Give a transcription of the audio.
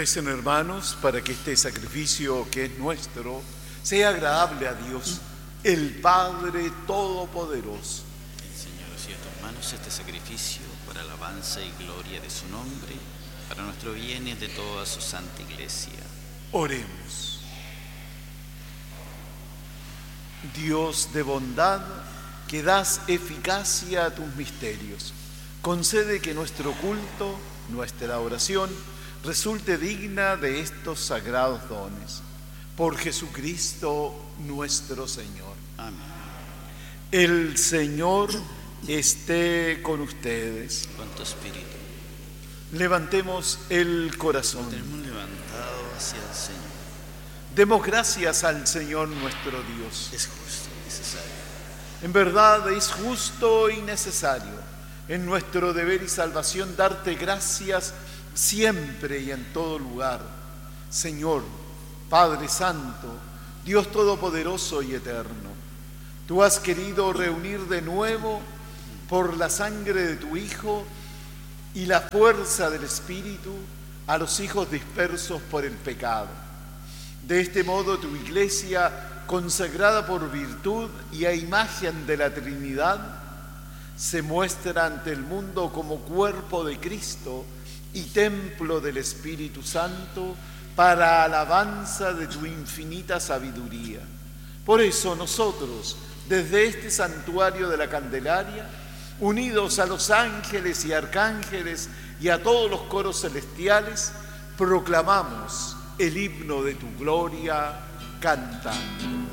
Recen, hermanos, para que este sacrificio que es nuestro sea agradable a Dios, el Padre Todopoderoso. Señor, recibe a tus manos este sacrificio para alabanza y gloria de su nombre, para nuestro bien y de toda su santa Iglesia. Oremos. Dios de bondad, que das eficacia a tus misterios, concede que nuestro culto, nuestra oración, resulte digna de estos sagrados dones. Por Jesucristo nuestro Señor. Amén. El Señor esté con ustedes. Con tu espíritu. Levantemos el corazón. Lo tenemos levantado hacia el Señor. Demos gracias al Señor nuestro Dios. Es justo y necesario. En verdad es justo y necesario, en nuestro deber y salvación, darte gracias siempre y en todo lugar. Señor, Padre Santo, Dios Todopoderoso y Eterno, tú has querido reunir de nuevo por la sangre de tu Hijo y la fuerza del Espíritu a los hijos dispersos por el pecado. De este modo tu Iglesia, consagrada por virtud y a imagen de la Trinidad, se muestra ante el mundo como cuerpo de Cristo y templo del Espíritu Santo para alabanza de tu infinita sabiduría. Por eso nosotros, desde este santuario de la Candelaria, unidos a los ángeles y arcángeles y a todos los coros celestiales, proclamamos el himno de tu gloria cantando.